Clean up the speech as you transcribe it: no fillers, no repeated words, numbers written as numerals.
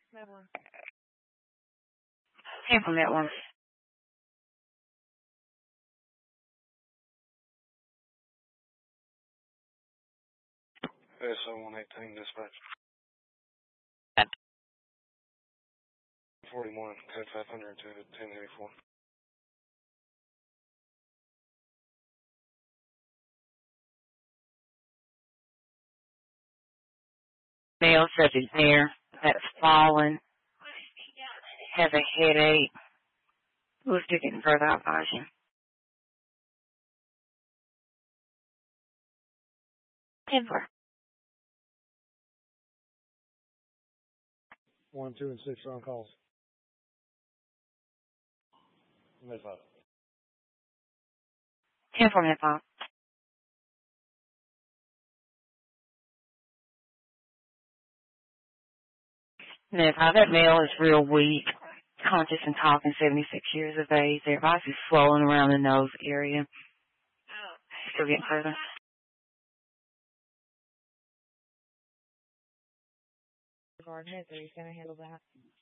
Came from that one. ASO 118 dispatch. 41, code 500 to 1084. Male subject there that's fallen, has a headache. We'll still getting further advising. Denver. 1, 2, and 6 are on calls. Mid 5. 10 from that phone. Mid 5. That male is real weak, conscious and talking, 76 years of age. Their voice is swollen around the nose area. Still getting further. Regarding it, so he's going to handle that.